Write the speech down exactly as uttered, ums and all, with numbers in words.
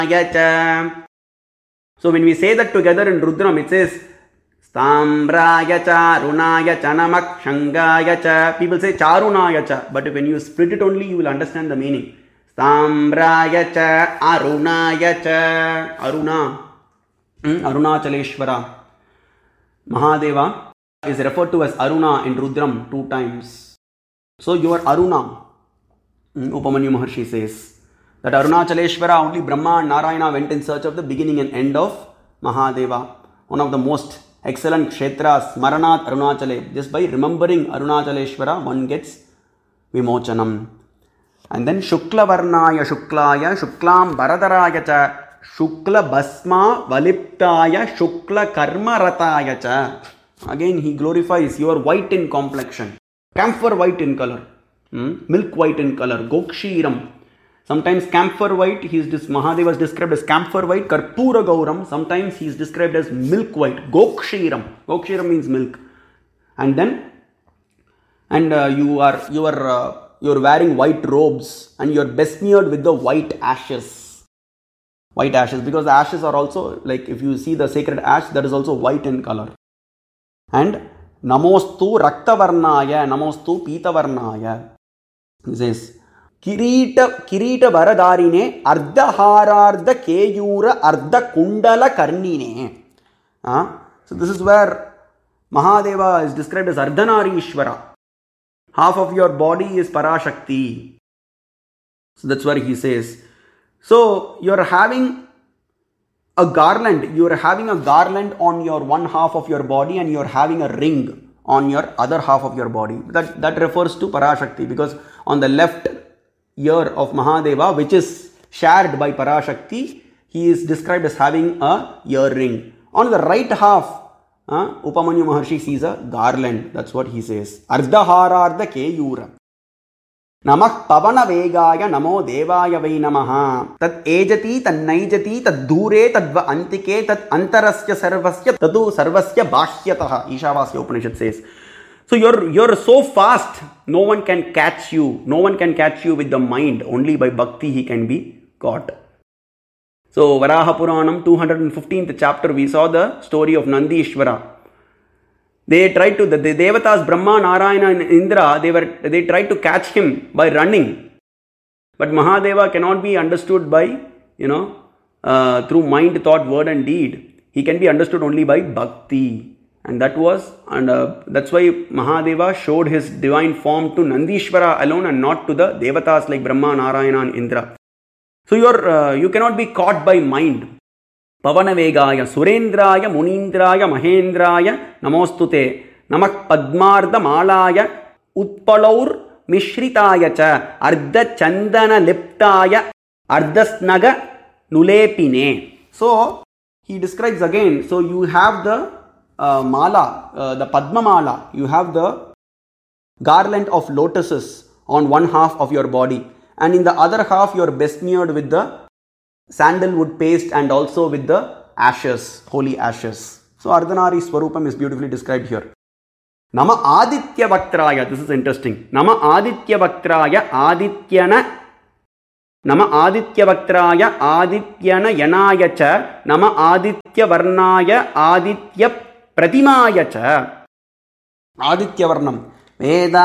So when we say that together in Rudram, it says Stambraya cha, Arunaya cha, Namak Shangaya cha. People say Charunaya cha, but when you split it only, you will understand the meaning. Stambraya cha, Arunaya cha. Aruna, hmm? Arunachaleshwara. Mahadeva is referred to as Aruna in Rudram two times. So you are Aruna. Hmm? Upamanyu Maharshi says that Arunachaleshwara, only Brahma and Narayana went in search of the beginning and end of Mahadeva. One of the most excellent kshetras, Maranat Arunachale. Just by remembering Arunachaleshwara, one gets Vimochanam. And then Shukla Varnaya Shuklaya Shuklam Baradaraya cha Shukla Basma Valiptaya Shukla Karma Rataya cha. Again he glorifies, you are white in complexion, camphor white in color, hmm? milk white in color, Gokshiram. Sometimes camphor white, he is this Mahadeva is described as camphor white, Karpura Gauram. Sometimes he is described as milk white, Gokshiram. Gokshiram means milk. And then, and uh, you are you are uh, you are wearing white robes and you are besmeared with the white ashes. White ashes, because the ashes are also, like if you see the sacred ash, that is also white in color. And Namostu Raktavarnaya, Namostu Pitavarnaya. He says, Kirita Kirita Varadarine Ardha Harardha Keyura Ardha Kundala Karnine. Uh, so this is where Mahadeva is described as Ardhanarishwara. Half of your body is Parashakti. So that's where he says. So you are having a garland. You are having a garland on your one half of your body and you are having a ring on your other half of your body. That, that refers to Parashakti, because on the left ear of Mahadeva, which is shared by Parashakti, he is described as having a earring. On the right half, uh, Upamanyu Maharshi sees a garland. That's what he says. Ardha Harardha Keyura. Namah Pavana Vegaya Namo Devaya Vai Namaha. Tat Ejati, Tad Naijati, Tad Dure, Tadva Antike, Tad Antarasya Sarvasya, Tadu Sarvasya Bhashyataha. Ishavasya Upanishad says. So you're, you're so fast, no one can catch you. No one can catch you with the mind. Only by bhakti he can be caught. So Varaha Puranam, two hundred fifteenth chapter, we saw the story of Nandishvara. They tried to, the, the Devatas, Brahma, Narayana and Indra, they were they tried to catch him by running. But Mahadeva cannot be understood by, you know, uh, through mind, thought, word and deed. He can be understood only by bhakti. And that was, and uh, that's why Mahadeva showed his divine form to Nandishvara alone and not to the Devatas like Brahma, Narayana and Indra. So you are, uh, you cannot be caught by mind. Pavana Vegaya, Surendraya, Munindraya, Mahendraya, Namostute, Namak Padmarda Malaya, Utpalaur Mishritaya cha, Ardha Chandana Liptaya, Ardhasnaga Nulepine. So he describes again, so you have the uh, mala, uh, the Padma Mala, you have the garland of lotuses on one half of your body, and in the other half you are besmeared with the sandalwood paste and also with the ashes, holy ashes. So Ardhanari Swarupam is beautifully described here. Nama Aditya Vaktraya, this is interesting. Nama Aditya Vaktraya Adityana Nama Aditya Vaktraya Adityana Yanaya cha Nama Aditya Varnaya Aditya Pratimaya cha. Aditya Varnam Veda